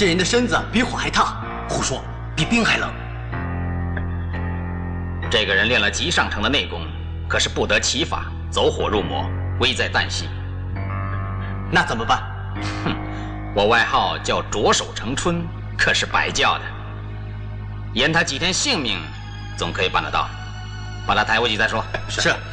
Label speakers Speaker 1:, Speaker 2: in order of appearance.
Speaker 1: 这人的身子比火还烫，胡说，比冰还冷。
Speaker 2: 这个人练了极上乘的内功，可是不得其法，走火入魔，危在旦夕。
Speaker 1: 那怎么办？
Speaker 2: 哼，我外号叫着手成春，可是白叫的。延他几天性命，总可以办得到。把他抬回去再说。
Speaker 1: 是。